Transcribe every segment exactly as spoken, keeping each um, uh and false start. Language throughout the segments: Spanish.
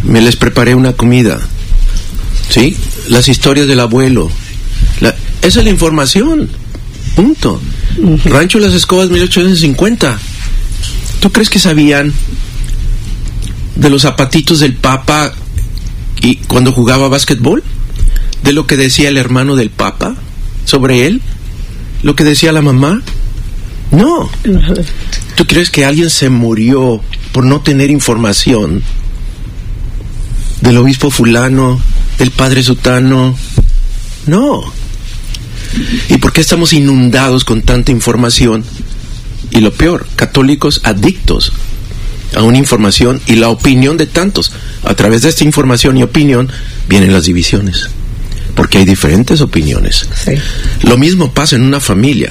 me les preparé una comida, ¿sí? Las historias del abuelo, la, esa es la información, punto. Uh-huh. Rancho Las Escobas, mil ochocientos cincuenta. ¿Tú crees que sabían de los zapatitos del Papa y cuando jugaba básquetbol? ¿De lo que decía el hermano del Papa sobre él? ¿Lo que decía la mamá? No. ¿Tú crees que alguien se murió por no tener información del obispo fulano, del padre sutano? No. ¿Y por qué estamos inundados con tanta información? Y lo peor, católicos adictos a una información y la opinión de tantos. A través de esta información y opinión vienen las divisiones, porque hay diferentes opiniones. Sí. Lo mismo pasa en una familia.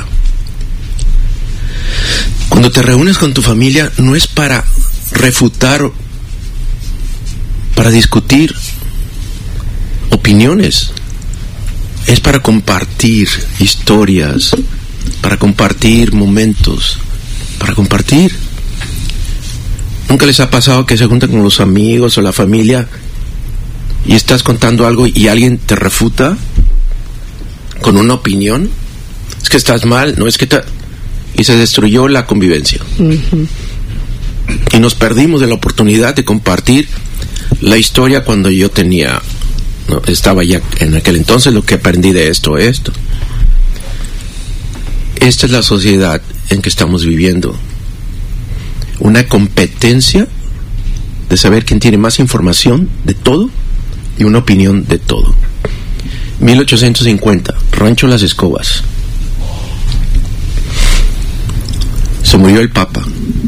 Cuando te reúnes con tu familia, no es para refutar, para discutir opiniones, es para compartir historias, para compartir momentos, para compartir. ¿Nunca les ha pasado que se juntan con los amigos o la familia y estás contando algo y alguien te refuta con una opinión? Es que estás mal, no es que te... y se destruyó la convivencia. Uh-huh. Y nos perdimos de la oportunidad de compartir la historia cuando yo tenía, no, estaba ya en aquel entonces, lo que aprendí de esto, esto. Esta es la sociedad en que estamos viviendo. Una competencia de saber quién tiene más información de todo y una opinión de todo. mil ochocientos cincuenta, Rancho Las Escobas. Se murió el Papa.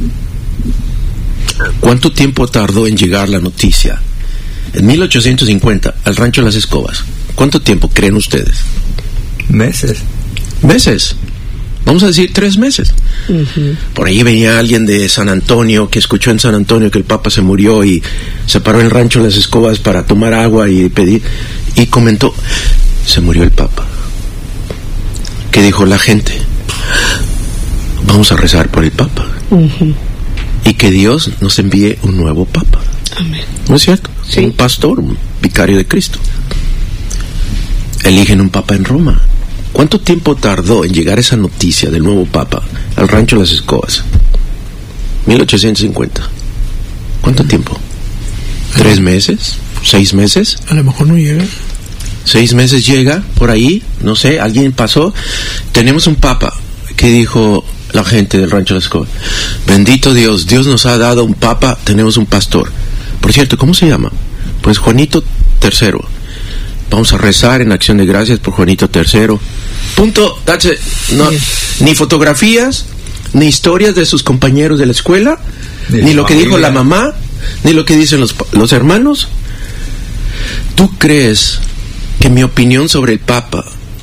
¿Cuánto tiempo tardó en llegar la noticia? En mil ochocientos cincuenta, al Rancho Las Escobas. ¿Cuánto tiempo creen ustedes? Meses. Meses. Vamos a decir tres meses. Uh-huh. Por ahí venía alguien de San Antonio que escuchó en San Antonio que el Papa se murió y se paró en el Rancho Las Escobas para tomar agua y pedir, y comentó: se murió el Papa. ¿Qué dijo la gente? Vamos a rezar por el Papa. Uh-huh. Y que Dios nos envíe un nuevo Papa. Amén. ¿No es cierto? Sí. Un pastor, un vicario de Cristo. Eligen un Papa en Roma. ¿Cuánto tiempo tardó en llegar esa noticia del nuevo Papa al Rancho Las Escobas? mil ochocientos cincuenta. ¿Cuánto tiempo? ¿Tres meses? ¿Seis meses? A lo mejor no llega. Seis meses llega, por ahí, no sé, alguien pasó. Tenemos un Papa. ¿Qué dijo la gente del Rancho Las Escobas? Bendito Dios, Dios nos ha dado un Papa, tenemos un pastor. Por cierto, ¿cómo se llama? Pues Juanito tercero. Vamos a rezar en acción de gracias por Juanito tercero. Punto. That's it. No, ni fotografías, ni historias de sus compañeros de la escuela, ni, ni lo que dijo la mamá, ni lo que dicen los, los hermanos. ¿Tú crees que mi opinión sobre el Papa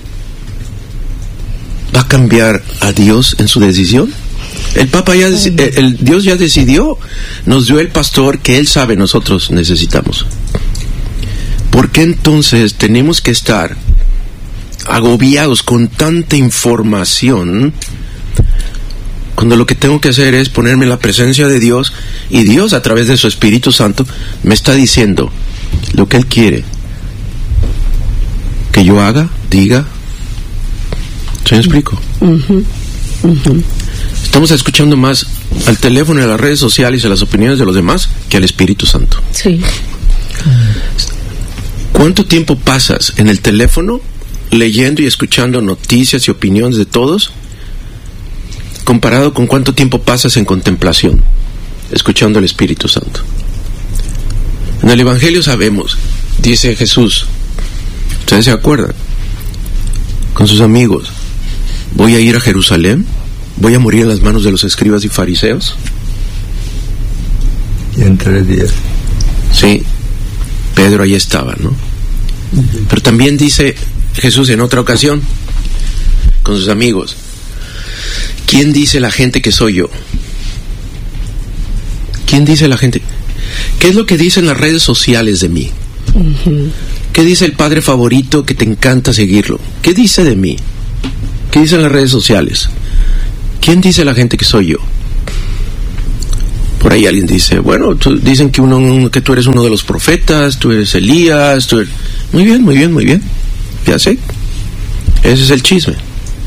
va a cambiar a Dios en su decisión? El Papa ya, el, el Dios ya decidió, nos dio el pastor que Él sabe nosotros necesitamos. ¿Por qué entonces tenemos que estar agobiados con tanta información cuando lo que tengo que hacer es ponerme en la presencia de Dios y Dios a través de su Espíritu Santo me está diciendo lo que Él quiere que yo haga, diga? ¿Se me explico? Uh-huh. Uh-huh. Estamos escuchando más al teléfono y a las redes sociales y a las opiniones de los demás que al Espíritu Santo. Sí. ¿Cuánto tiempo pasas en el teléfono leyendo y escuchando noticias y opiniones de todos comparado con cuánto tiempo pasas en contemplación escuchando al Espíritu Santo? En el Evangelio sabemos, dice Jesús, ¿ustedes se acuerdan? Con sus amigos: voy a ir a Jerusalén, voy a morir en las manos de los escribas y fariseos. Y en tres días. Sí, Pedro ahí estaba, ¿no? Uh-huh. Pero también dice Jesús en otra ocasión con sus amigos: ¿quién dice la gente que soy yo? ¿Quién dice la gente? ¿Qué es lo que dicen las redes sociales de mí? Uh-huh. ¿Qué dice el padre favorito que te encanta seguirlo? ¿Qué dice de mí? ¿Qué dicen las redes sociales? ¿Quién dice la gente que soy yo? Por ahí alguien dice, bueno, tú, dicen que uno que tú eres uno de los profetas, tú eres Elías, tú eres... Muy bien, muy bien, muy bien. Ya sé. Ese es el chisme.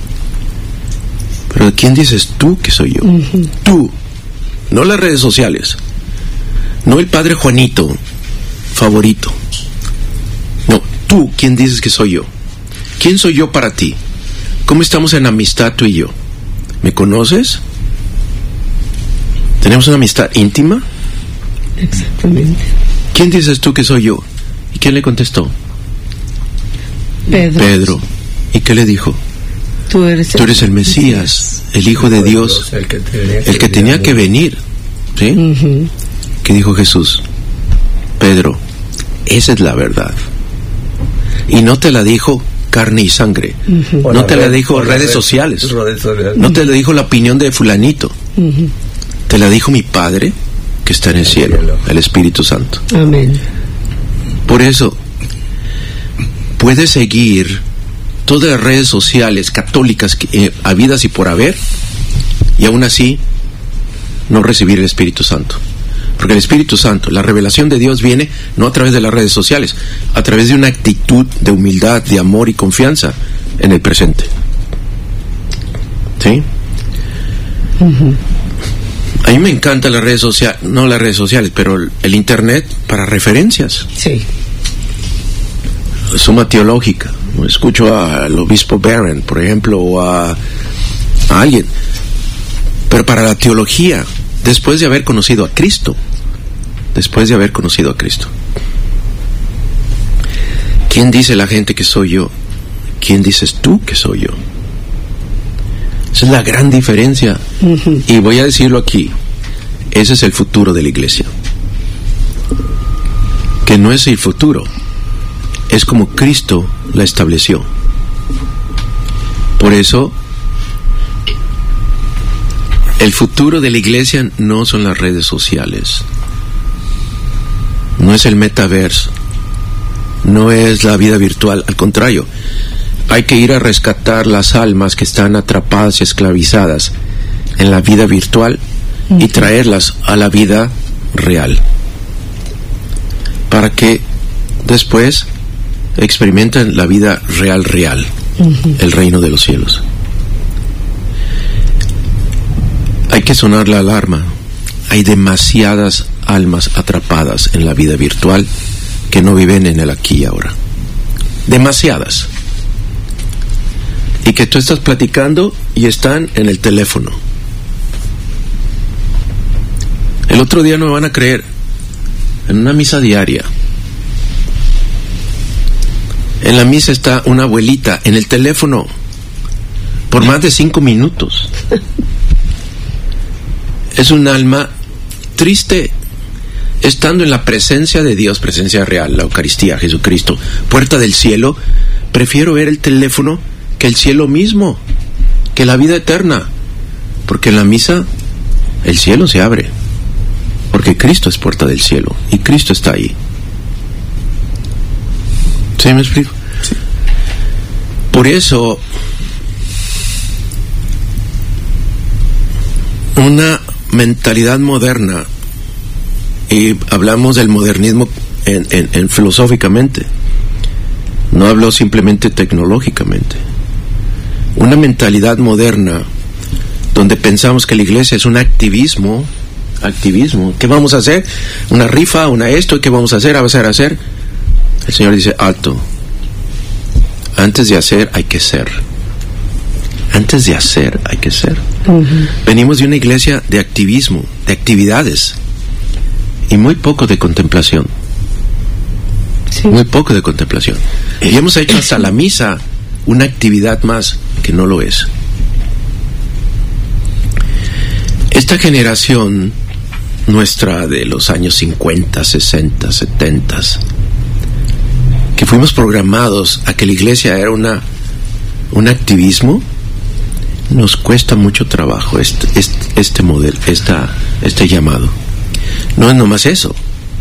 Pero ¿quién dices tú que soy yo? Uh-huh. Tú. No las redes sociales. No el padre Juanito favorito. No, tú, ¿quién dices que soy yo? ¿Quién soy yo para ti? ¿Cómo estamos en amistad tú y yo? ¿Me conoces? ¿Tenemos una amistad íntima? Exactamente. ¿Quién dices tú que soy yo? ¿Y quién le contestó? Pedro. Pedro. ¿Y qué le dijo? Tú eres el, tú eres el Mesías, el Hijo de Dios, el que tenía que, el que, tenía que venir. ¿Sí? Uh-huh. ¿Qué dijo Jesús? Pedro, esa es la verdad. Y no te la dijo carne y sangre. Uh-huh. No te red, la dijo redes, redes sociales. Redes sociales. No te la dijo la opinión de fulanito. Uh-huh. Te la dijo mi Padre que está en el cielo, cielo, el Espíritu Santo. Amén. Por eso, puedes seguir todas las redes sociales católicas que, eh, habidas y por haber, y aún así no recibir el Espíritu Santo. Porque el Espíritu Santo, la revelación de Dios viene no a través de las redes sociales, a través de una actitud de humildad, de amor y confianza en el presente. ¿Sí? Uh-huh. A mí me encantan las redes sociales, no las redes sociales, pero el, el internet para referencias. Sí. Suma teológica. Escucho al obispo Barron, por ejemplo, o a, a alguien. Pero para la teología, después de haber conocido a Cristo, después de haber conocido a Cristo, ¿quién dice la gente que soy yo? ¿Quién dices tú que soy yo? Esa es la gran diferencia. Uh-huh. Y voy a decirlo aquí, ese es el futuro de la iglesia. Que no es el futuro, es como Cristo la estableció. Por eso, el futuro de la iglesia no son las redes sociales, no es el metaverso, no es la vida virtual. Al contrario, hay que ir a rescatar las almas que están atrapadas y esclavizadas en la vida virtual uh-huh. y traerlas a la vida real, para que después experimenten la vida real, real, uh-huh. el reino de los cielos. Hay que sonar la alarma. Hay demasiadas almas atrapadas en la vida virtual que no viven en el aquí y ahora. Demasiadas. Y que tú estás platicando y están en el teléfono. El otro día no me van a creer, en una misa diaria, en la misa está una abuelita en el teléfono por más de cinco minutos. Es un alma triste, estando en la presencia de Dios, presencia real, la Eucaristía, Jesucristo, puerta del cielo. Prefiero ver el teléfono que el cielo mismo, que la vida eterna, porque en la misa el cielo se abre, porque Cristo es puerta del cielo y Cristo está ahí. ¿Sí me explico? Sí. Por eso, una mentalidad moderna, y hablamos del modernismo en, en, en filosóficamente, no hablo simplemente tecnológicamente. Una mentalidad moderna donde pensamos que la iglesia es un activismo, activismo, ¿qué vamos a hacer? Una rifa, una esto, ¿qué vamos a hacer? A hacer, a hacer. El Señor dice, alto. Antes de hacer hay que ser. Antes de hacer hay que ser. Uh-huh. Venimos de una iglesia de activismo, de actividades, y muy poco de contemplación. Sí. Muy poco de contemplación. Y hemos hecho hasta la misa una actividad más que no lo es. Esta generación nuestra de los años cincuenta, sesenta, setenta, que fuimos programados a que la iglesia era una un activismo, nos cuesta mucho trabajo este, este, este modelo, esta, este llamado. No es nomás eso.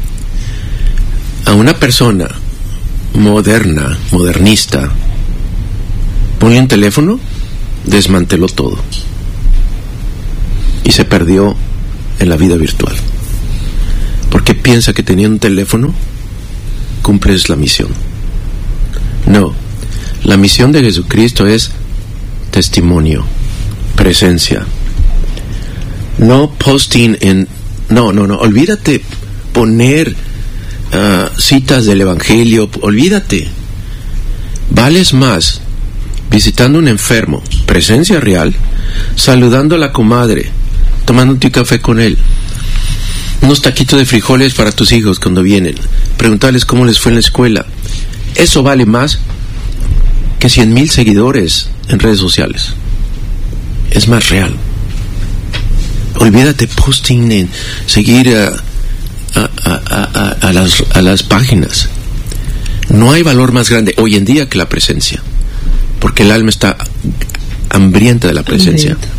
A una persona moderna, modernista, ponle un teléfono, desmanteló todo. Y se perdió en la vida virtual. Porque piensa que teniendo un teléfono cumples la misión. No, la misión de Jesucristo es testimonio, presencia. No posting en... No, no, no, olvídate poner uh, citas del Evangelio, olvídate. Vales más visitando a un enfermo, presencia real, saludando a la comadre, tomando un café con él, unos taquitos de frijoles para tus hijos cuando vienen, preguntarles cómo les fue en la escuela. Eso vale más que cien mil seguidores en redes sociales. Es más real. Olvídate posting en seguir a, a, a, a, a, las, a las páginas. No hay valor más grande hoy en día que la presencia, porque el alma está hambrienta de la presencia. Hambrienta.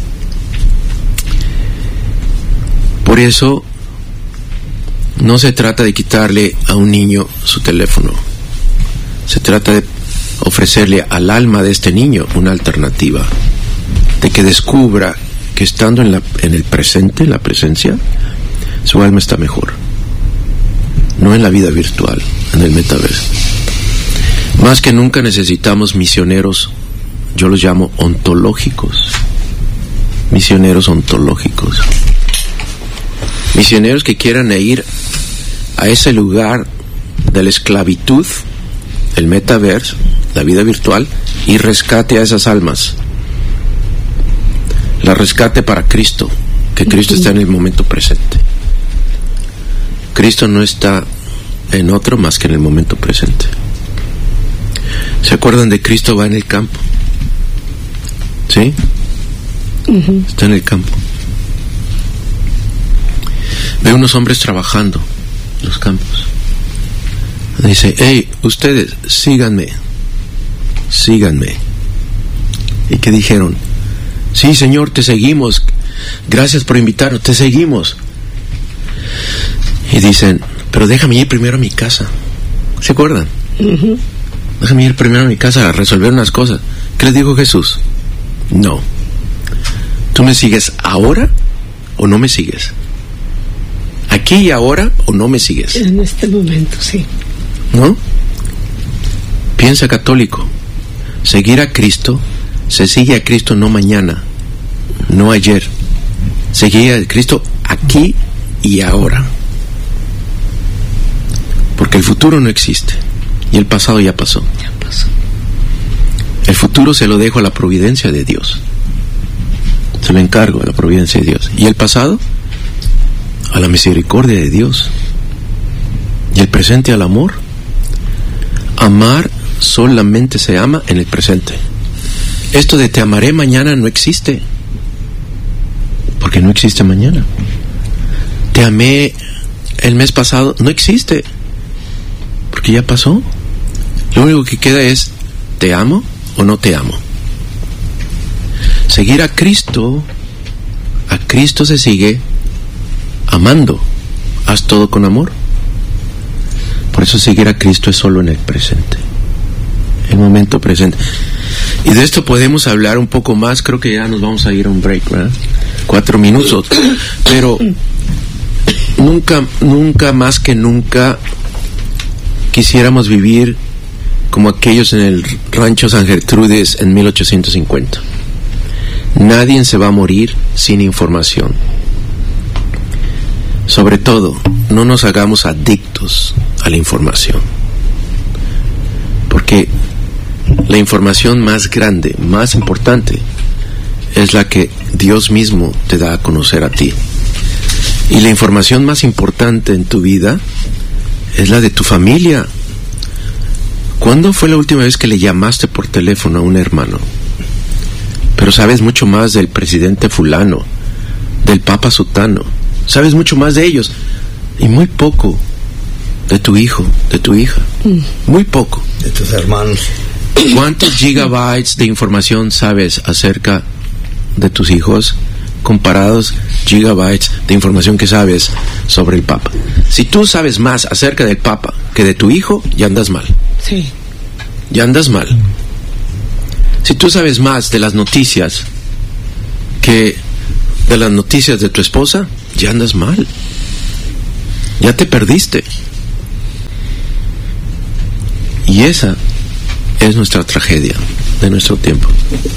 Por eso no se trata de quitarle a un niño su teléfono. Se trata de ofrecerle al alma de este niño una alternativa, de que descubra que estando en, la, en el presente, en la presencia, su alma está mejor. No en la vida virtual, en el metaverso. Más que nunca necesitamos misioneros, yo los llamo ontológicos. Misioneros ontológicos. Misioneros que quieran ir a ese lugar de la esclavitud, el metaverso, la vida virtual, y rescate a esas almas. La rescate para Cristo, que Cristo está en el momento presente. Cristo no está en otro más que en el momento presente. ¿Se acuerdan de Cristo va en el campo? ¿Sí? Uh-huh. Está en el campo. Ve unos hombres trabajando en los campos. Dice, hey, ustedes, síganme, síganme. ¿Y qué dijeron? Sí, Señor, te seguimos. Gracias por invitarnos, te seguimos. Y dicen, pero déjame ir primero a mi casa. ¿Se acuerdan? Uh-huh. Déjame ir primero a mi casa a resolver unas cosas. ¿Qué les dijo Jesús? No. ¿Tú me sigues ahora o no me sigues? ¿Aquí y ahora o no me sigues? En este momento, sí. ¿No? Piensa, católico. Seguir a Cristo, se sigue a Cristo no mañana, no ayer. Seguir a Cristo aquí y ahora. Porque el futuro no existe y el pasado ya pasó. Ya pasó. El futuro se lo dejo a la providencia de Dios. Se lo encargo a la providencia de Dios. ¿Y el pasado? A la misericordia de Dios. ¿Y el presente al amor? Amar solamente se ama en el presente. Esto de te amaré mañana no existe, porque no existe mañana. Te amé el mes pasado no existe, porque ya pasó. Lo único que queda es ¿te amo o no te amo? Seguir a Cristo, a Cristo se sigue amando. Haz todo con amor. Por eso seguir a Cristo es solo en el presente, el momento presente. Y de esto podemos hablar un poco más. Creo que ya nos vamos a ir a un break, ¿verdad? Cuatro minutos. Pero nunca, nunca más que nunca quisiéramos vivir como aquellos en el rancho San Gertrudis en mil ochocientos cincuenta. Nadie se va a morir sin información. Sobre todo, no nos hagamos adictos a la información. Porque la información más grande, más importante, es la que Dios mismo te da a conocer a ti. Y la información más importante en tu vida es la de tu familia. ¿Cuándo fue la última vez que le llamaste por teléfono a un hermano? Pero sabes mucho más del presidente fulano, del papa sutano. Sabes mucho más de ellos y muy poco de tu hijo, de tu hija. Mm. Muy poco. De tus hermanos. ¿Cuántos gigabytes de información sabes acerca de tus hijos comparados gigabytes de información que sabes sobre el Papa? Si tú sabes más acerca del Papa que de tu hijo, ya andas mal. Sí. Ya andas mal. Si tú sabes más de las noticias que de las noticias de tu esposa, ya andas mal. Ya te perdiste. Y esa es nuestra tragedia de nuestro tiempo.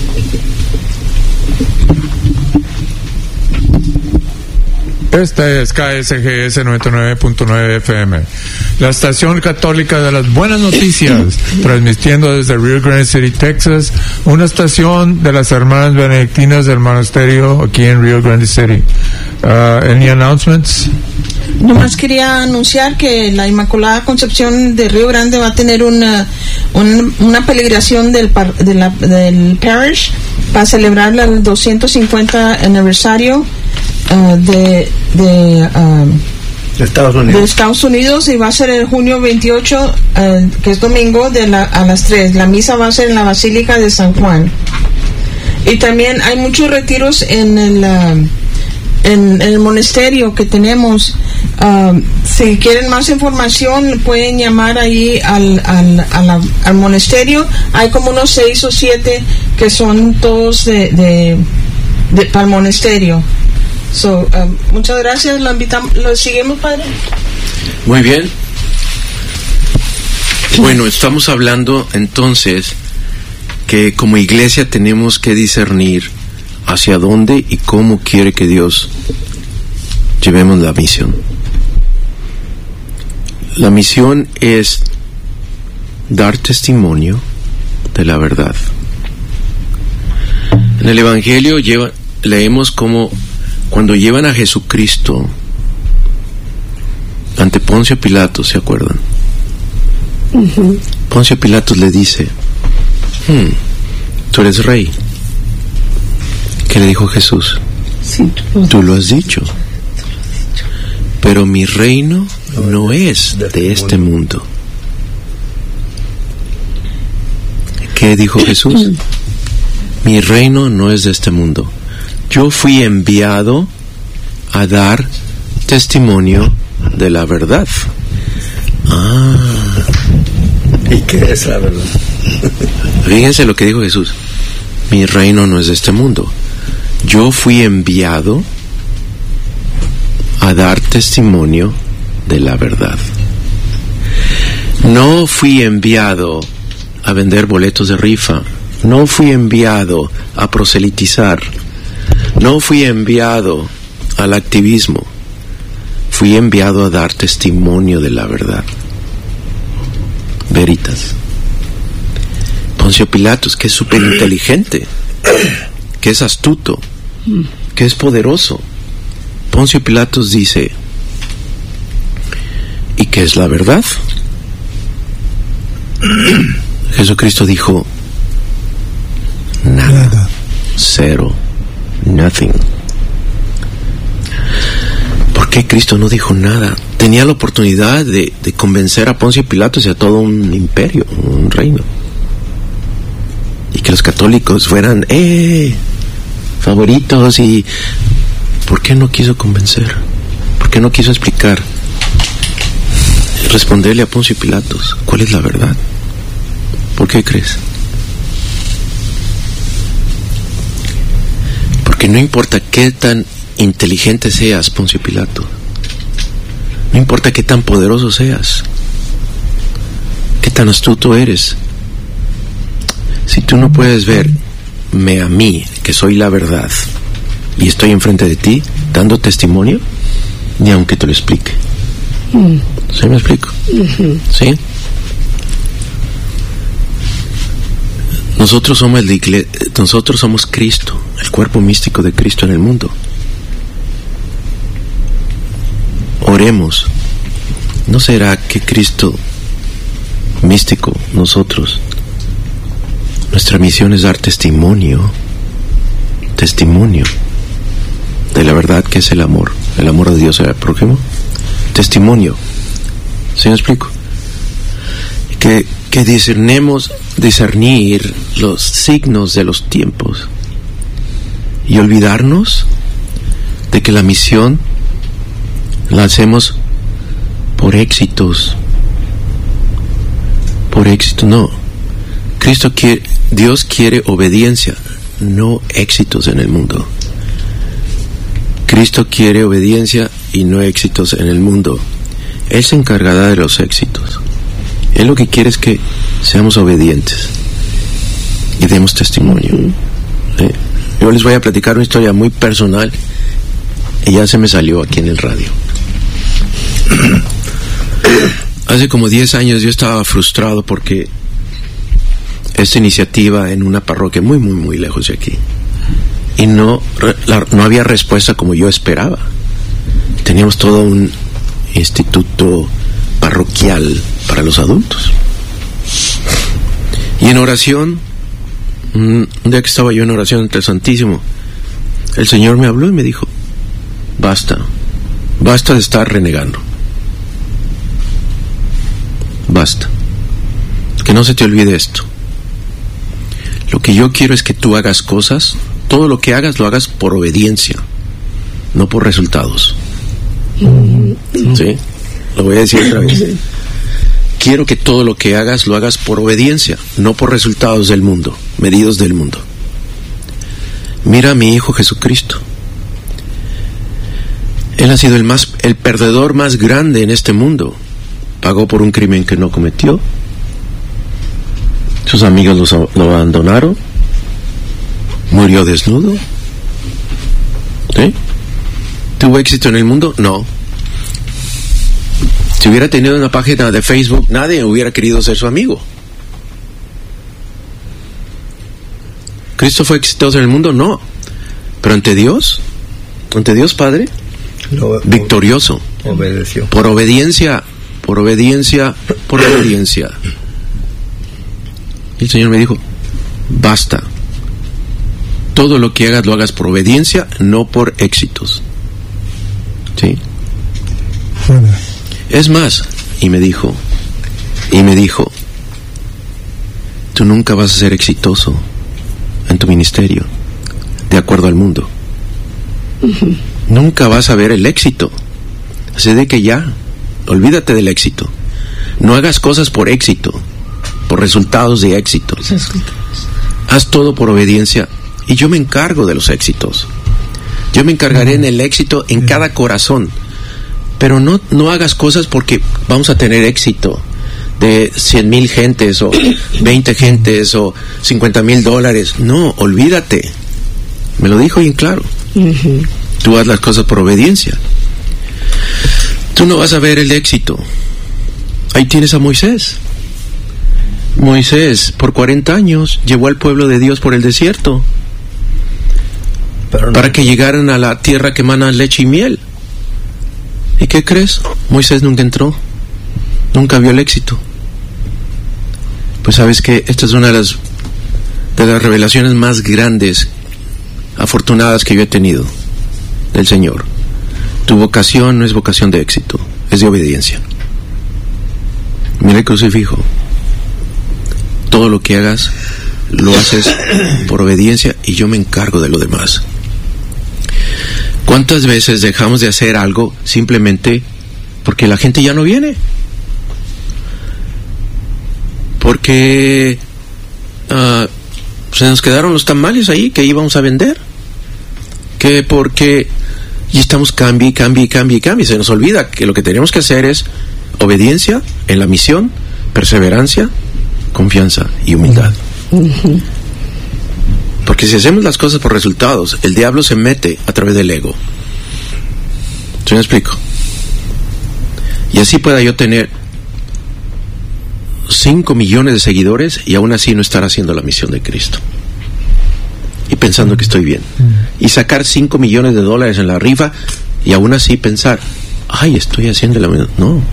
Esta es K S G S noventa y nueve punto nueve F M, la estación católica de las buenas noticias, transmitiendo desde Rio Grande City, Texas, una estación de las hermanas benedictinas del monasterio aquí en Rio Grande City. Uh, any announcements? Nomás quería anunciar que la Inmaculada Concepción de Río Grande va a tener una una, una peregrinación del, par, de la, del parish para celebrar el doscientos cincuenta aniversario uh, de de, um, de, Estados Unidos. de Estados Unidos, y va a ser el junio veintiocho, uh, que es domingo, de la, a las tres. La misa va a ser en la Basílica de San Juan. Y también hay muchos retiros en el uh, En, en el monasterio que tenemos. Uh, si quieren más información pueden llamar ahí al, al, a la, al monasterio. Hay como unos seis o siete que son todos de, de, de para el monasterio. So, uh, muchas gracias. Lo invitamos, lo seguimos, padre. Muy bien. Bueno, estamos hablando entonces que como iglesia tenemos que discernir hacia dónde y cómo quiere que Dios llevemos la misión. La misión es dar testimonio de la verdad. En el Evangelio lleva, leemos como cuando llevan a Jesucristo ante Poncio Pilato, ¿se acuerdan? Uh-huh. Poncio Pilato le dice, hmm, tú eres rey. ¿Qué le dijo Jesús? Sí, tú, tú lo has dicho. Pero mi reino no es de este mundo. ¿Qué dijo Jesús? Mi reino no es de este mundo. Yo fui enviado a dar testimonio de la verdad. Ah. ¿Y qué es la verdad? Fíjense lo que dijo Jesús. Mi reino no es de este mundo. Yo fui enviado a dar testimonio de la verdad. No fui enviado a vender boletos de rifa. No fui enviado a proselitizar. No fui enviado al activismo. Fui enviado a dar testimonio de la verdad. Veritas. Poncio Pilatos, que es súper inteligente, que es astuto, que es poderoso. Poncio Pilatos dice, ¿y qué es la verdad? Jesucristo dijo, nada, nada. Cero, nothing. ¿Por qué Cristo no dijo nada? Tenía la oportunidad de, de convencer a Poncio Pilatos y a todo un imperio, un reino. Y que los católicos fueran, ¡eh! favoritos. Y ¿por qué no quiso convencer? ¿Por qué no quiso explicar? Responderle a Poncio Pilatos, ¿cuál es la verdad? ¿Por qué crees? Porque no importa qué tan inteligente seas, Poncio Pilato, no importa qué tan poderoso seas, qué tan astuto eres, si tú no puedes verme a mí, que soy la verdad, y estoy enfrente de ti, dando testimonio, ni aunque te lo explique. Mm. ¿Sí me explico? Uh-huh. ¿Sí? Nosotros somos la iglesia, nosotros somos Cristo, el cuerpo místico de Cristo en el mundo. Oremos. ¿No será que Cristo místico, nosotros, nuestra misión es dar testimonio, testimonio de la verdad que es el amor, el amor de Dios al prójimo? Testimonio. ¿Sí me explico? Que, que discernemos, discernir los signos de los tiempos y olvidarnos de que la misión la hacemos por éxitos, por éxito, no. Cristo quiere, Dios quiere obediencia, no éxitos en el mundo. Cristo quiere obediencia y no éxitos en el mundo. Él se encargará de los éxitos. Él lo que quiere es que seamos obedientes y demos testimonio. ¿Eh? Yo les voy a platicar una historia muy personal y ya se me salió aquí en el radio. Hace como diez años yo estaba frustrado porque esta iniciativa en una parroquia muy, muy, muy lejos de aquí, y no, la, no había respuesta como yo esperaba. Teníamos todo un instituto parroquial para los adultos. Y en oración, un día que estaba yo en oración ante el Santísimo, el Señor me habló y me dijo: basta, basta de estar renegando. Basta. Que no se te olvide esto. Lo que yo quiero es que tú hagas cosas, todo lo que hagas lo hagas por obediencia, no por resultados. ¿Sí? Lo voy a decir otra vez. Quiero que todo lo que hagas lo hagas por obediencia, no por resultados del mundo, medidos del mundo. Mira a mi Hijo Jesucristo. Él ha sido el más, el perdedor más grande en este mundo. Pagó por un crimen que no cometió. Sus amigos lo, lo abandonaron. Murió desnudo. ¿Sí? ¿Tuvo éxito en el mundo? No. Si hubiera tenido una página de Facebook, nadie hubiera querido ser su amigo. ¿Cristo fue exitoso en el mundo? No. Pero ante Dios, ante Dios Padre, Lo, victorioso. Obedeció. Por obediencia, por obediencia, por obediencia. El Señor me dijo: basta. Todo lo que hagas lo hagas por obediencia, no por éxitos. ¿Sí? Bueno. Es más, y me dijo, y me dijo, tú nunca vas a ser exitoso en tu ministerio, de acuerdo al mundo. Uh-huh. Nunca vas a ver el éxito. Así de que ya, olvídate del éxito. No hagas cosas por éxito, por resultados de éxito. Haz todo por obediencia y yo me encargo de los éxitos. Yo me encargaré en el éxito en cada corazón. Pero no, no hagas cosas porque vamos a tener éxito de cien mil gentes o veinte gentes o cincuenta mil dólares. No, olvídate. Me lo dijo bien claro. Uh-huh. Tú haz las cosas por obediencia. Tú no vas a ver el éxito. Ahí tienes a Moisés. Moisés, por cuarenta años, llevó al pueblo de Dios por el desierto. Pero no. Para que llegaran a la tierra que emana leche y miel. ¿Y qué crees? Moisés nunca entró, nunca vio el éxito. Pues sabes que esta es una de las de las revelaciones más grandes, afortunadas que yo he tenido del Señor. Tu vocación no es vocación de éxito, es de obediencia. Mira el crucifijo. Todo lo que hagas lo haces por obediencia y yo me encargo de lo demás. ¿Cuántas veces dejamos de hacer algo simplemente porque la gente ya no viene? Porque uh, se nos quedaron los tamales ahí que íbamos a vender. Que porque y estamos cambie, cambie, cambie, cambie. Se nos olvida que lo que tenemos que hacer es obediencia en la misión, perseverancia, confianza y humildad. Uh-huh. Porque si hacemos las cosas por resultados, el diablo se mete a través del ego. ¿Sí me explico? Y así pueda yo tener cinco millones de seguidores y aún así no estar haciendo la misión de Cristo. Y pensando que estoy bien. Y sacar cinco millones de dólares en la rifa y aún así pensar, ay, estoy haciendo la misión. No.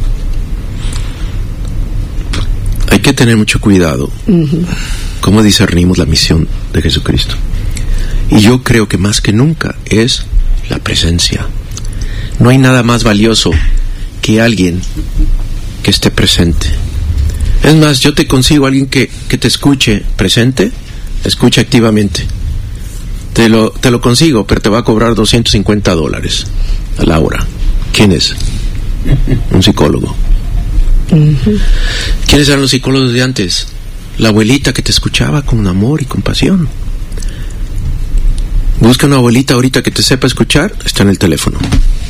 Hay que tener mucho cuidado. Uh-huh. Cómo discernimos la misión de Jesucristo. Y yo creo que más que nunca es la presencia. No hay nada más valioso que alguien que esté presente. Es más, yo te consigo a alguien que, que te escuche presente, escuche activamente. Te lo, te lo consigo, pero te va a cobrar doscientos cincuenta dólares a la hora. ¿Quién es? Un psicólogo. Uh-huh. ¿Quiénes eran los psicólogos de antes? La abuelita que te escuchaba con amor y compasión. Busca una abuelita ahorita que te sepa escuchar, está en el teléfono.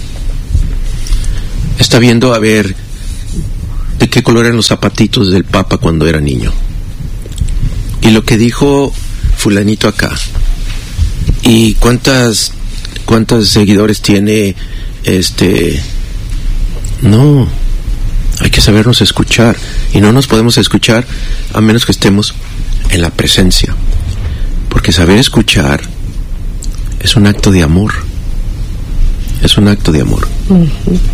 Está viendo a ver de qué color eran los zapatitos del Papa cuando era niño. Y lo que dijo fulanito acá. Y cuántas cuántos seguidores tiene este. No, hay que sabernos escuchar. Y no nos podemos escuchar a menos que estemos en la presencia. Porque saber escuchar es un acto de amor. Es un acto de amor. Uh-huh.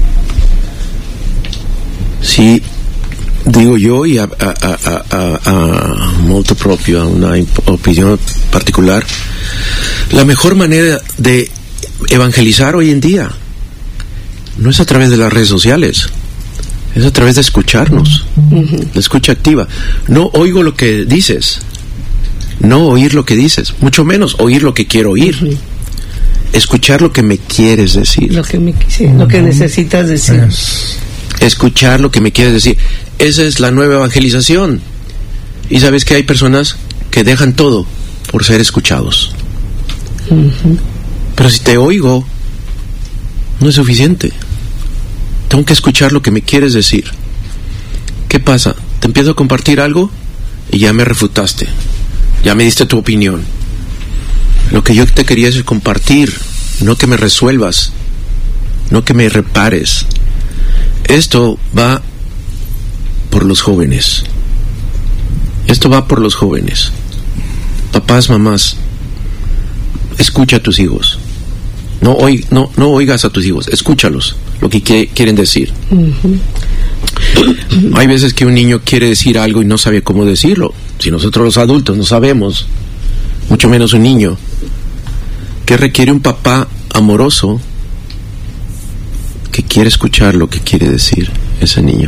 Sí, digo yo, y a, a, a, a, a modo propio, a una opinión particular, la mejor manera de evangelizar hoy en día no es a través de las redes sociales, es a través de escucharnos. Uh-huh. La escucha activa. No oigo lo que dices, no oír lo que dices, mucho menos oír lo que quiero oír. Uh-huh. Escuchar lo que me quieres decir. Lo que, me, sí, lo que necesitas decir. Yes. Escuchar lo que me quieres decir. Esa es la nueva evangelización. Y sabes que hay personas que dejan todo por ser escuchados. Uh-huh. Pero si te oigo, no es suficiente. Tengo que escuchar lo que me quieres decir. ¿Qué pasa? Te empiezo a compartir algo y ya me refutaste. Ya me diste tu opinión. Lo que yo te quería es compartir, no que me resuelvas, no que me repares. Esto va por los jóvenes. Esto va por los jóvenes. Papás, mamás, escucha a tus hijos. No, oig, no, no oigas a tus hijos, escúchalos, lo que que quieren decir. Uh-huh. Hay veces que un niño quiere decir algo y no sabe cómo decirlo. Si nosotros los adultos no sabemos, mucho menos un niño. ¿Qué requiere un papá amoroso que quiere escuchar lo que quiere decir ese niño?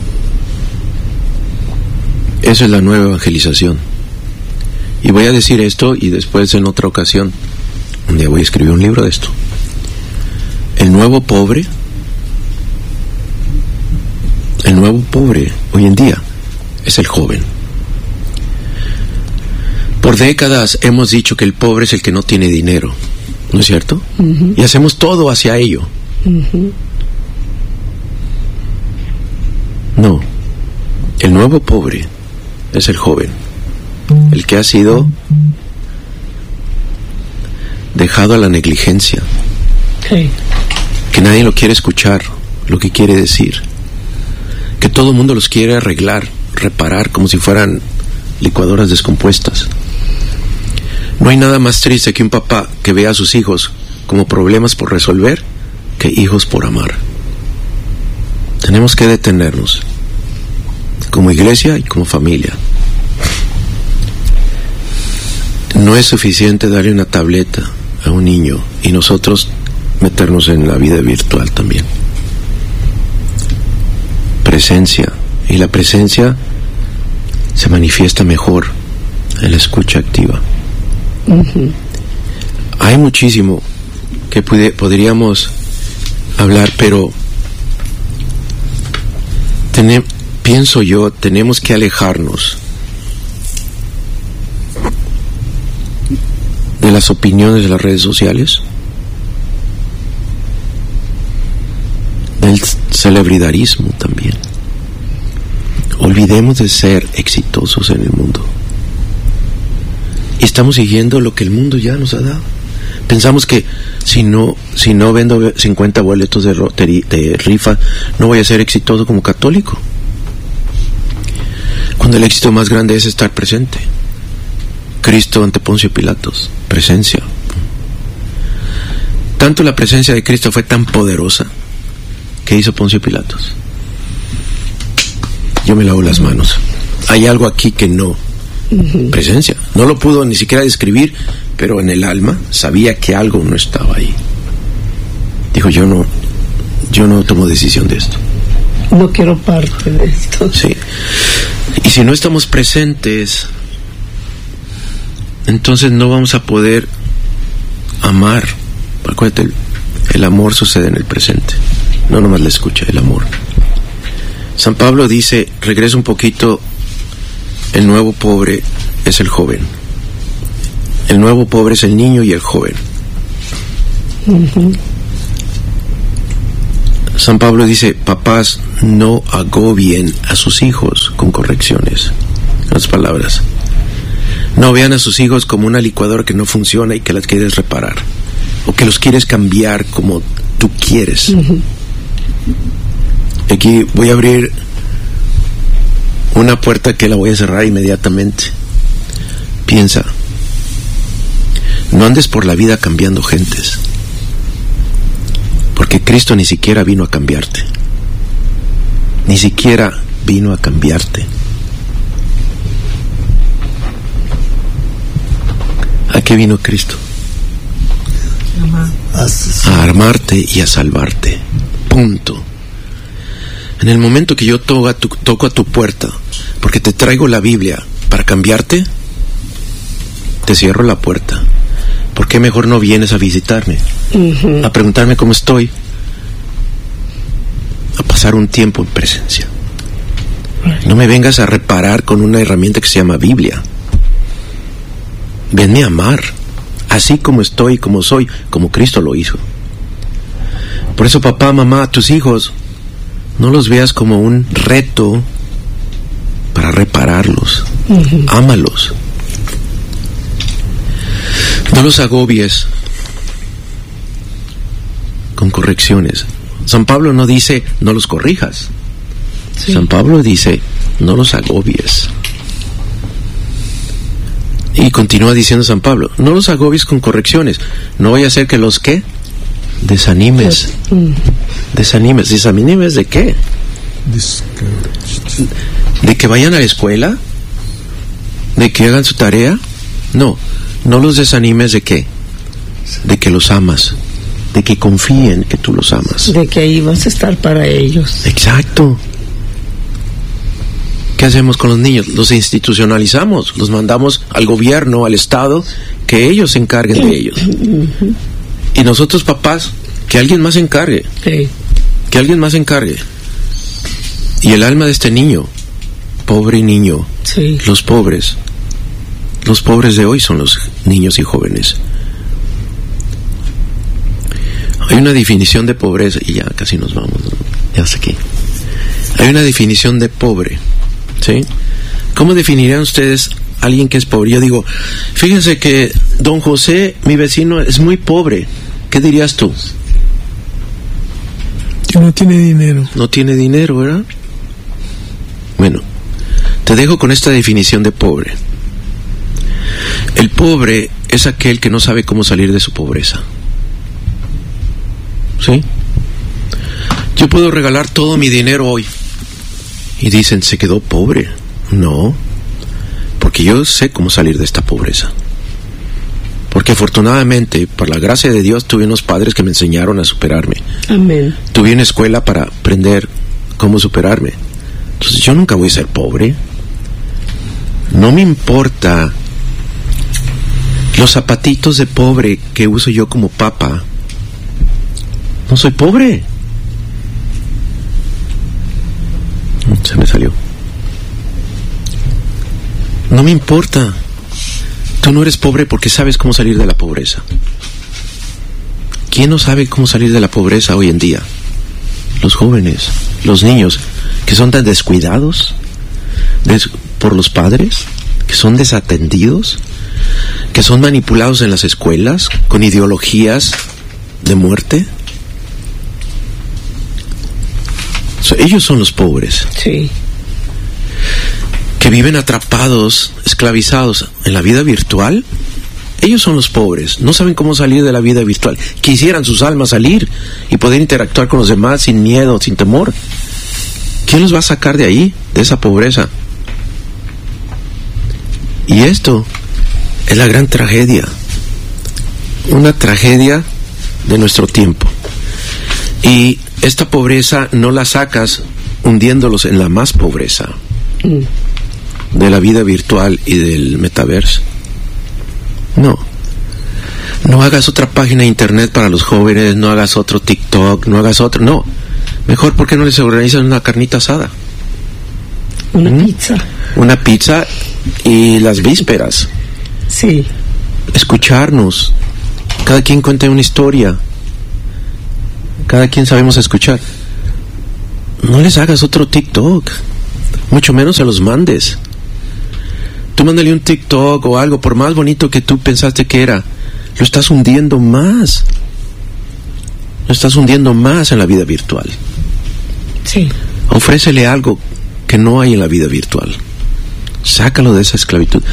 Esa es la nueva evangelización. Y voy a decir esto y después en otra ocasión, un día voy a escribir un libro de esto. El nuevo pobre, el nuevo pobre hoy en día es el joven. Por décadas hemos dicho que el pobre es el que no tiene dinero, ¿no es cierto? Uh-huh. Y hacemos todo hacia ello. Uh-huh. No, el nuevo pobre es el joven, el que ha sido dejado a la negligencia, okay. Que nadie lo quiere escuchar, lo que quiere decir, que todo el mundo los quiere arreglar, reparar como si fueran licuadoras descompuestas. No hay nada más triste que un papá que vea a sus hijos como problemas por resolver que hijos por amar. Tenemos que detenernos como iglesia y como familia. No es suficiente darle una tableta a un niño y nosotros meternos en la vida virtual también. Presencia, y la presencia se manifiesta mejor en la escucha activa. Uh-huh. Hay muchísimo que pude, podríamos hablar, pero tenem, pienso yo, tenemos que alejarnos de las opiniones de las redes sociales, del celebridarismo también. Olvidemos de ser exitosos en el mundo. Y estamos siguiendo lo que el mundo ya nos ha dado. Pensamos que si no si no vendo cincuenta boletos de, roteri, de rifa, no voy a ser exitoso como católico. Cuando el éxito más grande es estar presente. Cristo ante Poncio Pilatos, presencia. Tanto la presencia de Cristo fue tan poderosa que hizo Poncio Pilatos. Yo me lavo las manos. Hay algo aquí que no. Uh-huh. Presencia. No lo pudo ni siquiera describir, pero en el alma sabía que algo no estaba ahí. Dijo, yo no, yo no tomo decisión de esto. No quiero parte de esto. Sí. Y si no estamos presentes, entonces no vamos a poder amar. Acuérdate, el, el amor sucede en el presente. No nomás la escucha, el amor. San Pablo dice, regresa un poquito, el nuevo pobre es el joven. El nuevo pobre es el niño y el joven. Uh-huh. San Pablo dice, papás, no agobien a sus hijos con correcciones. En otras palabras, no vean a sus hijos como una licuadora que no funciona y que las quieres reparar, o que los quieres cambiar como tú quieres. Uh-huh. Aquí voy a abrir una puerta que la voy a cerrar inmediatamente. Piensa, no andes por la vida cambiando gentes, porque Cristo ni siquiera vino a cambiarte. Ni siquiera vino a cambiarte. ¿A qué vino Cristo? A armarte y a salvarte. Punto. En el momento que yo toco a tu, toco a tu puerta, porque te traigo la Biblia para cambiarte, te cierro la puerta. ¿Por qué mejor no vienes a visitarme? Uh-huh. A preguntarme cómo estoy, a pasar un tiempo en presencia. No me vengas a reparar con una herramienta que se llama Biblia. Venme a amar, así como estoy, como soy, como Cristo lo hizo. Por eso, papá, mamá, tus hijos, no los veas como un reto para repararlos. Uh-huh. Ámalos. No los agobies con correcciones. San Pablo no dice no los corrijas. Sí. San Pablo dice no los agobies. Y continúa diciendo San Pablo, no los agobies con correcciones. No vaya a ser que los ¿qué? Desanimes. Mm. Desanimes. ¿Desanimes de qué? ¿De que vayan a la escuela? ¿De que hagan su tarea? No. No los desanimes de qué? De que los amas. De que confíen que tú los amas. De que ahí vas a estar para ellos. Exacto. ¿Qué hacemos con los niños? Los institucionalizamos, los mandamos al gobierno, al Estado, que ellos se encarguen de ellos. Uh-huh. Y nosotros, papás, que alguien más se encargue. Sí. Que alguien más se encargue. Y el alma de este niño, pobre niño, sí. Los pobres, los pobres de hoy son los niños y jóvenes. Hay una definición de pobreza, y ya casi nos vamos, ¿no? Ya hasta aquí. Hay una definición de pobre. ¿Sí? ¿Cómo definirían ustedes a alguien que es pobre? Yo digo, fíjense que don José, mi vecino, es muy pobre. ¿Qué dirías tú? Que no tiene dinero. No tiene dinero, ¿verdad? Bueno, te dejo con esta definición de pobre. El pobre es aquel que no sabe cómo salir de su pobreza. ¿Sí? Yo puedo regalar todo mi dinero hoy. Y dicen, ¿se quedó pobre? No, porque yo sé cómo salir de esta pobreza. Porque afortunadamente, por la gracia de Dios, tuve unos padres que me enseñaron a superarme. Amén. Tuve una escuela para aprender cómo superarme. Entonces yo nunca voy a ser pobre. No me importa los zapatitos de pobre que uso yo como papa. No soy pobre. Se me salió. No me importa. Tú no eres pobre porque sabes cómo salir de la pobreza. ¿Quién no sabe cómo salir de la pobreza hoy en día? Los jóvenes, los niños, que son tan descuidados des- por los padres, que son desatendidos, que son manipulados en las escuelas con ideologías de muerte. So, ellos son los pobres. Sí. Que viven atrapados, esclavizados en la vida virtual. Ellos son los pobres. No saben cómo salir de la vida virtual. Quisieran sus almas salir y poder interactuar con los demás sin miedo, sin temor. ¿Quién los va a sacar de ahí, de esa pobreza? Y esto es la gran tragedia. Una tragedia de nuestro tiempo. Y esta pobreza no la sacas hundiéndolos en la más pobreza mm. de la vida virtual y del metaverso. No. No hagas otra página de internet para los jóvenes, no hagas otro TikTok, no hagas otro. No. Mejor, ¿por qué no les organizan una carnita asada? Una ¿Mm? pizza. Una pizza y las vísperas. Sí. Escucharnos. Cada quien cuenta una historia. Cada quien sabemos escuchar. No les hagas otro TikTok, mucho menos se los mandes. Tú mándale un TikTok o algo, por más bonito que tú pensaste que era, lo estás hundiendo más. Lo estás hundiendo más en la vida virtual. Sí. Ofrécele algo que no hay en la vida virtual. Sácalo de esa esclavitud.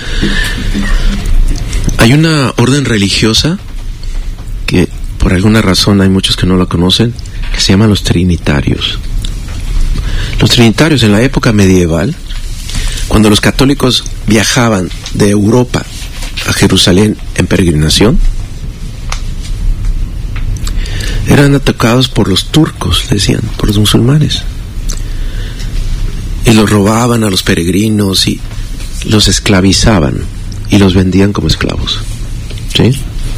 Hay una orden religiosa que por alguna razón hay muchos que no la conocen, que se llaman los trinitarios. Los trinitarios en la época medieval, cuando los católicos viajaban de Europa a Jerusalén en peregrinación, eran atacados por los turcos, decían, por los musulmanes, y los robaban a los peregrinos y los esclavizaban y los vendían como esclavos. ¿Sí?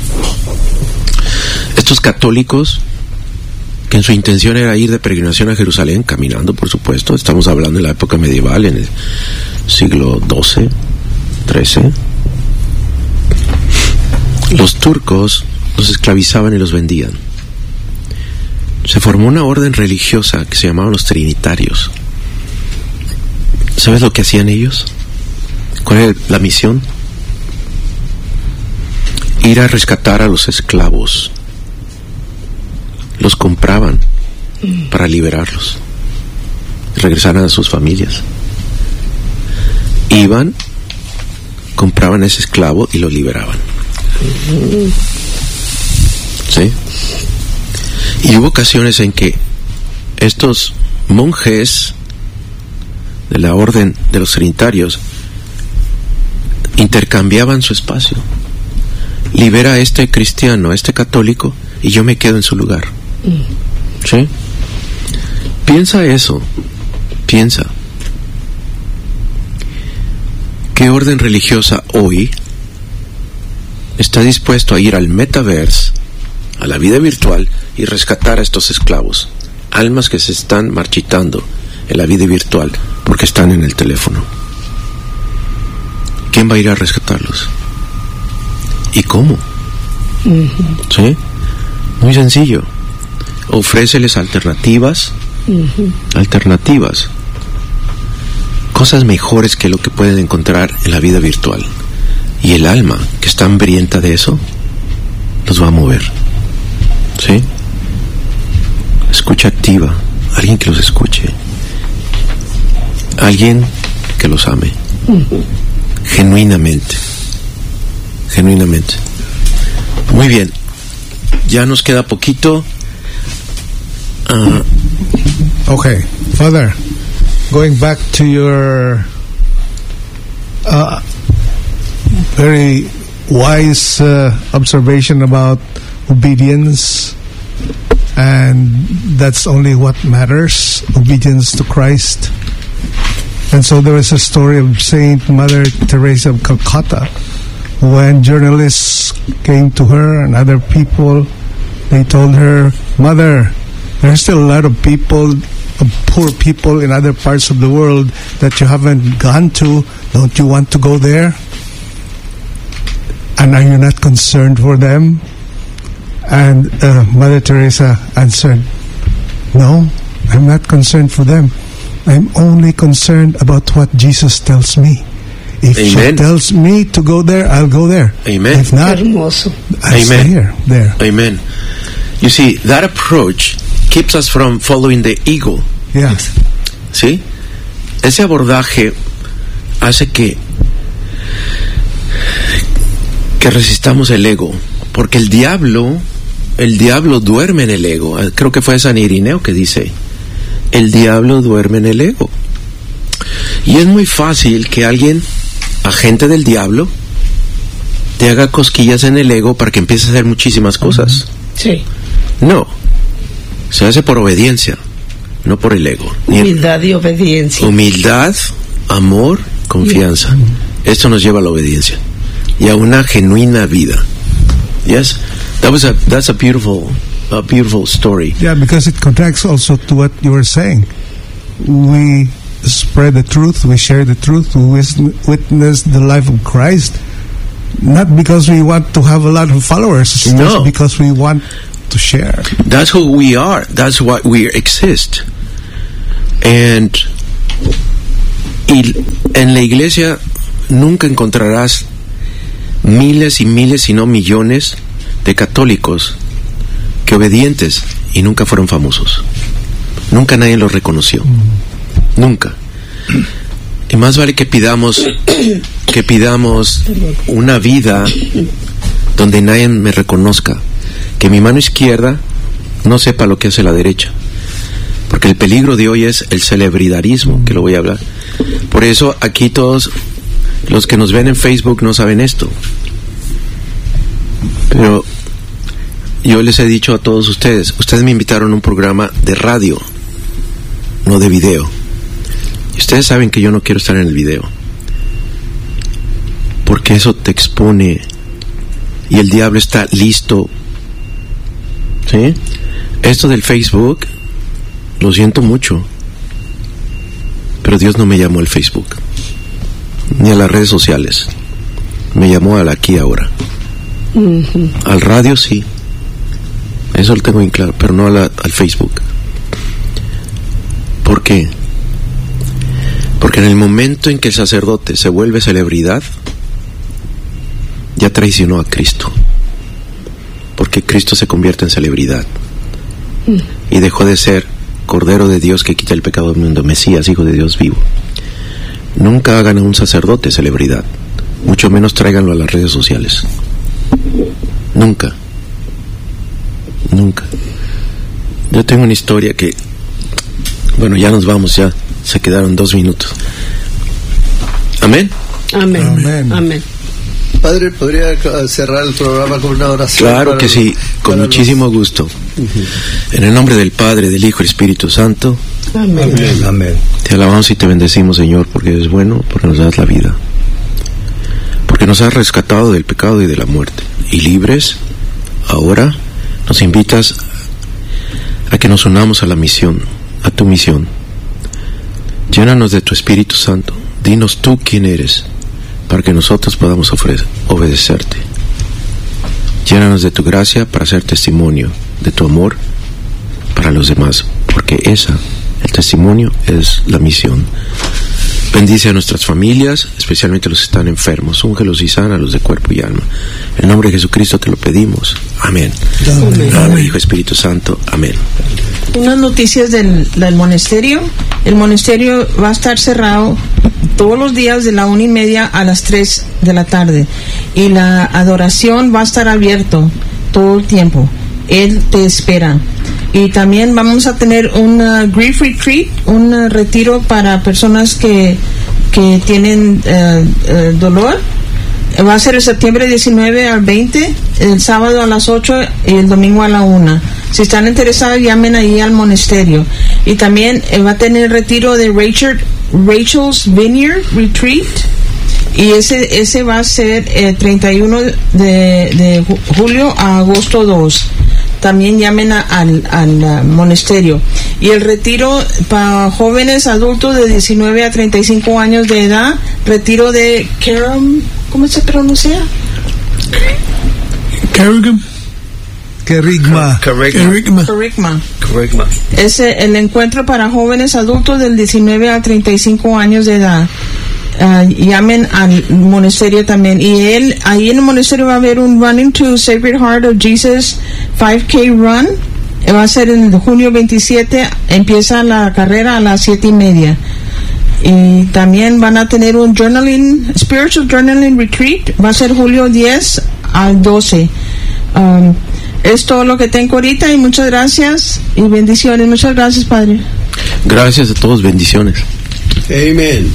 Estos católicos, que en su intención era ir de peregrinación a Jerusalén, caminando, por supuesto, estamos hablando de la época medieval, en el siglo doce, trece, los turcos los esclavizaban y los vendían. Se formó una orden religiosa que se llamaban los trinitarios. ¿Sabes lo que hacían ellos? ¿Cuál era la misión? Ir a rescatar a los esclavos. Los compraban para liberarlos y regresaran a sus familias. Iban, compraban a ese esclavo y lo liberaban. ¿Sí? Y hubo ocasiones en que estos monjes de la orden de los trinitarios intercambiaban su espacio. Libera a este cristiano, a este católico, y yo me quedo en su lugar. ¿Sí? Piensa eso. Piensa. ¿Qué orden religiosa hoy está dispuesto a ir al metaverse, a la vida virtual, y rescatar a estos esclavos? Almas que se están marchitando en la vida virtual porque están en el teléfono. ¿Quién va a ir a rescatarlos? ¿Y cómo? Uh-huh. ¿Sí? Muy sencillo. Ofréceles alternativas. Uh-huh. Alternativas. Cosas mejores que lo que pueden encontrar en la vida virtual. Y el alma que está hambrienta de eso los va a mover. ¿Sí? Escucha activa. Alguien que los escuche. Alguien que los ame. Uh-huh. Genuinamente. Genuinamente. Muy bien. Ya nos queda poquito. Uh, okay, Father, going back to your uh, very wise uh, observation about obedience, and that's only what matters, obedience to Christ. And so there is a story of Saint Mother Teresa of Calcutta. When journalists came to her and other people, they told her, Mother, there are still a lot of people, of poor people in other parts of the world that you haven't gone to. Don't you want to go there? And are you not concerned for them? And uh, Mother Teresa answered, No, I'm not concerned for them. I'm only concerned about what Jesus tells me. If Amen. She tells me to go there, I'll go there. Amen. If not, Hermoso. I'll Amen. stay here, there. Amen. You see, that approach keeps us from following the ego. Yes. ¿Sí? Ese abordaje hace que que resistamos el ego, porque el diablo el diablo duerme en el ego. Creo que fue San Irineo que dice, el diablo duerme en el ego. Y es muy fácil que alguien, agente del diablo, te haga cosquillas en el ego para que empieces a hacer muchísimas cosas. Sí. No, se hace por obediencia, no por el ego. Humildad y obediencia. Humildad, amor, confianza. Esto nos lleva a la obediencia y a una genuina vida. Yes, that was a that's a beautiful a beautiful story. Yeah, because it connects also to what you were saying. We spread the truth, we share the truth, we witness the life of Christ, not because we want to have a lot of followers, no, just because we want to share. That's who we are. That's why we exist. And y en la iglesia nunca encontrarás miles y miles, si no millones, de católicos que obedientes y nunca fueron famosos. Nunca nadie los reconoció. Nunca. Y más vale que pidamos que pidamos una vida donde nadie me reconozca, que mi mano izquierda no sepa lo que hace la derecha, porque el peligro de hoy es el celebridarismo, que lo voy a hablar. Por eso aquí todos los que nos ven en Facebook no saben esto, pero yo les he dicho a todos ustedes, ustedes me invitaron a un programa de radio, no de video. Ustedes saben que yo no quiero estar en el video, porque eso te expone y el diablo está listo. ¿Sí? Esto del Facebook, lo siento mucho, pero Dios no me llamó al Facebook ni a las redes sociales, me llamó al aquí ahora. Uh-huh. Al radio sí, eso lo tengo bien claro, pero no a la, al Facebook. ¿Por qué? Porque en el momento en que el sacerdote se vuelve celebridad, ya traicionó a Cristo, porque Cristo se convierte en celebridad y dejó de ser Cordero de Dios que quita el pecado del mundo, Mesías, Hijo de Dios vivo. Nunca hagan a un sacerdote celebridad, mucho menos tráiganlo a las redes sociales. Nunca, nunca. Yo tengo una historia que, bueno, ya nos vamos, ya se quedaron dos minutos. Amén. Amén. Amén. Amén. Padre, ¿podría cerrar el programa con una oración? Claro que sí, con muchísimo los... gusto. Uh-huh. En el nombre del Padre, del Hijo y del Espíritu Santo. Amén. Amén. Amén. Te alabamos y te bendecimos, Señor, porque eres bueno, porque nos das la vida, porque nos has rescatado del pecado y de la muerte, y libres, ahora nos invitas a que nos unamos a la misión, a tu misión. Llénanos de tu Espíritu Santo, dinos tú quién eres, para que nosotros podamos ofrecer, obedecerte. Llénanos de tu gracia para hacer testimonio de tu amor para los demás, porque esa, el testimonio, es la misión. Bendice a nuestras familias, especialmente a los que están enfermos. Úngelos y sánalos de cuerpo y alma. En el nombre de Jesucristo te lo pedimos. Amén. Amén. Amén. Hijo Espíritu Santo. Amén. Unas noticias del, del monasterio. El monasterio va a estar cerrado todos los días de la una y media a las tres de la tarde. Y la adoración va a estar abierto todo el tiempo. Él te espera. Y también vamos a tener un uh, grief retreat, un uh, retiro para personas que, que tienen uh, uh, dolor. Va a ser el septiembre diecinueve al veinte, el sábado a las ocho y el domingo a la una. Si están interesados, llamen ahí al monasterio. Y también eh, va a tener retiro de Rachel, Rachel's Vineyard Retreat. Y ese ese va a ser el treinta y uno de, de julio a agosto dos. También llamen a, al, al uh, monasterio. Y el retiro para jóvenes adultos de diecinueve a treinta y cinco años de edad, retiro de Kerem, ¿cómo se pronuncia? Kerigma. Kerigma. Kerigma. Kerigma. Kerigma. Es el encuentro para jóvenes adultos del diecinueve a treinta y cinco años de edad. Uh, llamen al monasterio también. Y él, ahí en el monasterio va a haber un Running to Sacred Heart of Jesus five K Run. Va a ser en junio veintisiete. Empieza la carrera a las siete y media. Y también van a tener un journaling, spiritual journaling retreat. Va a ser julio diez al doce. Um, es todo lo que tengo ahorita y muchas gracias y bendiciones. Muchas gracias, Padre. Gracias a todos, bendiciones. Amen.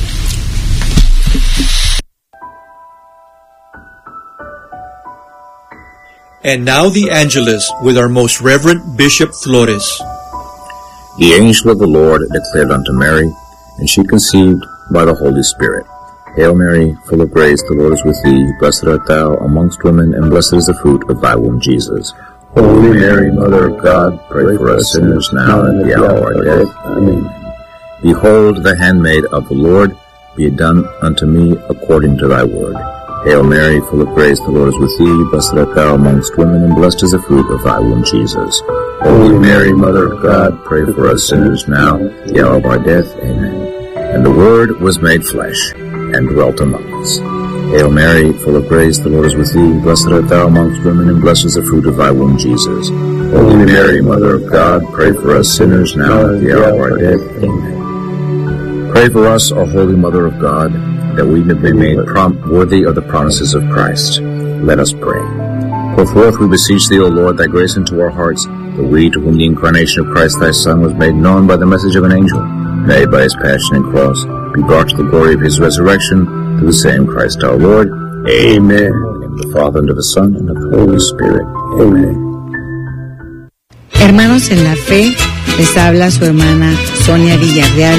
And now the Angelus with our most Reverend Bishop Flores. The angel of the Lord declared unto Mary, and she conceived by the Holy Spirit. Hail Mary, full of grace, the Lord is with thee. Blessed art thou amongst women, and blessed is the fruit of thy womb, Jesus. Holy Mary, Mother of God, pray for us sinners now and at the hour of our death. Amen. Behold, the handmaid of the Lord, be it done unto me according to thy word. Hail Mary, full of grace, the Lord is with thee. Blessed art thou amongst women, and blessed is the fruit of thy womb, Jesus. Holy Mary, Mother of God, pray for us sinners now, at the hour of our death. Amen. And the Word was made flesh, and dwelt among us. Hail Mary, full of grace, the Lord is with thee. Blessed art thou amongst women, and blessed is the fruit of thy womb, Jesus. Holy Mary, Mother of God, pray for us sinners now, at the hour of our death. Amen. Pray for us, O Holy Mother of God, that we may be made prom- worthy of the promises of Christ. Let us pray. Pour forth, we beseech thee, O Lord, thy grace into our hearts, that we, to whom the incarnation of Christ thy Son was made known by the message of an angel, may by his passion and cross be brought to the glory of his resurrection, through the same Christ our Lord. Amen. In the name of the Father, and of the Son, and of the Holy Spirit. Amen. Hermanos en la fe, les habla su hermana Sonia Villarreal.